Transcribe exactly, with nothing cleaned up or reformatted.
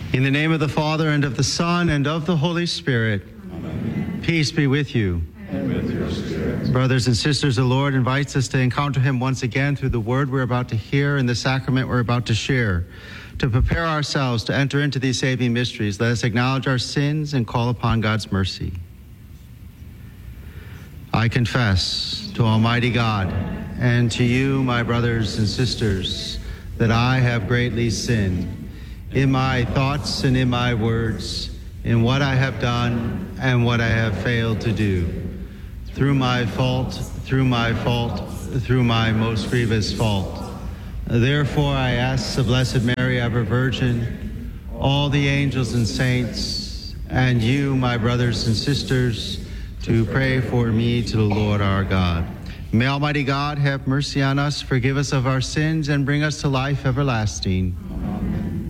In the name of the Father, and of the Son, and of the Holy Spirit. Amen. Peace be with you. And with your spirit. Brothers and sisters, the Lord invites us to encounter him once again through the word we're about to hear and the sacrament we're about to share. To prepare ourselves to enter into these saving mysteries, let us acknowledge our sins and call upon God's mercy. I confess to Almighty God and to you, my brothers and sisters, that I have greatly sinned in my thoughts and in my words, in what I have done and what I have failed to do, through my fault, through my fault, through my most grievous fault. Therefore I ask the Blessed Mary, ever Virgin, all the angels and saints, and you, my brothers and sisters, to pray for me to the Lord our God. May Almighty God have mercy on us, forgive us of our sins, and bring us to life everlasting.